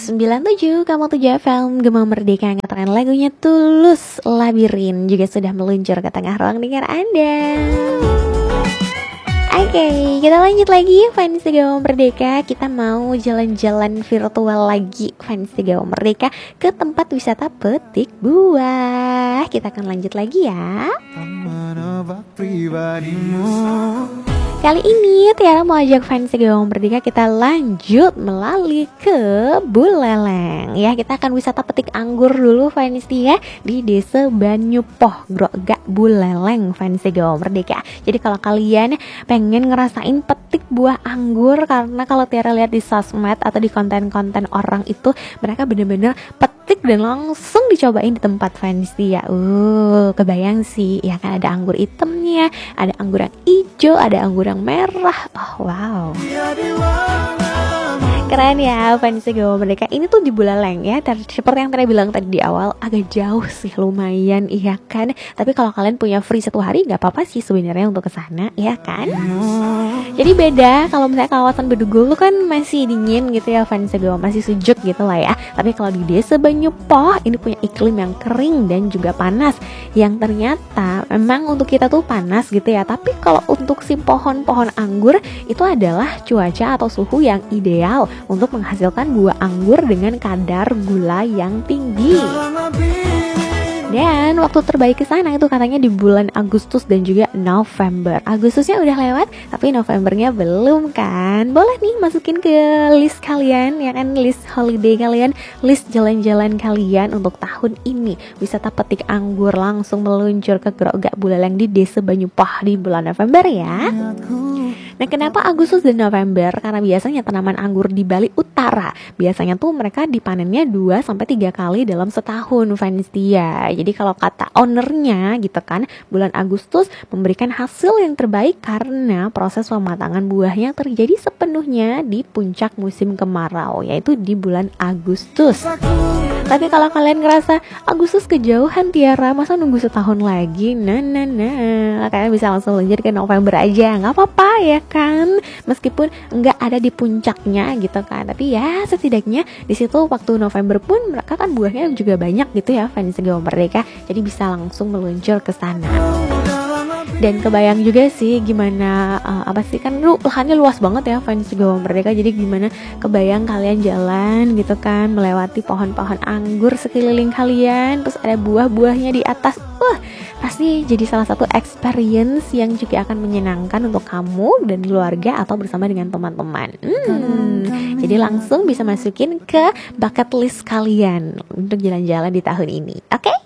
97 kamu 7 FM Gema Merdeka ngatakan lagunya Tulus Labirin juga sudah meluncur ke tengah ruang dengar Anda. Oke, kita lanjut lagi fans Gema Merdeka. Kita mau jalan-jalan virtual lagi fans Gema Merdeka ke tempat wisata Petik Buah. Kita akan lanjut lagi ya. Kali ini Tiara mau ajak fans Gema Merdeka kita lanjut melalui ke Buleleng. Ya, kita akan wisata petik anggur dulu fans ya di Desa Banyupoh, Grogak Buleleng fans Gema Merdeka. Jadi kalau kalian pengen ngerasain petik buah anggur, karena kalau Tiara lihat di sosmed atau di konten-konten orang itu mereka bener-bener petik dan langsung dicobain di tempat fans ya. Kebayang sih ya kan, ada anggur hitamnya, ada anggur yang hijau, ada anggur yang merah. Oh wow, keren ya fans Gema Merdeka. Ini tuh di Buleleng ya, seperti yang tadi bilang tadi di awal, agak jauh sih lumayan iya kan. Tapi kalau kalian punya free 1 hari nggak apa-apa sih sebenarnya untuk kesana ya kan. Jadi beda kalau misalnya kawasan Bedugul kan masih dingin gitu ya fans Gema, masih sejuk gitu lah ya. Tapi kalau di Desa Banyupoh ini punya iklim yang kering dan juga panas, yang ternyata memang untuk kita tuh panas gitu ya. Tapi kalau untuk si pohon-pohon anggur itu adalah cuaca atau suhu yang ideal untuk menghasilkan buah anggur dengan kadar gula yang tinggi. Dan waktu terbaik ke sana itu katanya di bulan Agustus dan juga November. Agustusnya udah lewat, tapi Novembernya belum kan. Boleh nih masukin ke list kalian, ya kan, list holiday kalian, list jalan-jalan kalian untuk tahun ini. Wisata petik anggur langsung meluncur ke Grogak Buleleng di Desa Banyupoh di bulan November ya. Nah, kenapa Agustus dan November? Karena biasanya tanaman anggur di Bali Utara biasanya tuh mereka dipanennya 2-3 kali dalam setahun fans dia. Jadi kalau kata ownernya gitu kan, bulan Agustus memberikan hasil yang terbaik karena proses pematangan buahnya terjadi sepenuhnya di puncak musim kemarau, yaitu di bulan Agustus. Tapi kalau kalian ngerasa Agustus kejauhan Tiara, masa nunggu setahun lagi? Nah, kalian bisa langsung lanjut ke November aja, nggak apa-apa ya kan, meskipun nggak ada di puncaknya gitu kan. Tapi ya setidaknya di situ waktu November pun mereka kan buahnya juga banyak gitu ya fans Gema Merdeka, jadi bisa langsung meluncur ke sana. Dan kebayang juga sih gimana kan lahannya luas banget ya fans Gema Merdeka. Jadi gimana kebayang kalian jalan gitu kan melewati pohon-pohon anggur sekeliling kalian, terus ada buah-buahnya di atas. Pasti jadi salah satu experience yang juga akan menyenangkan untuk kamu dan keluarga atau bersama dengan teman-teman. Jadi langsung bisa masukin ke bucket list kalian untuk jalan-jalan di tahun ini. Oke?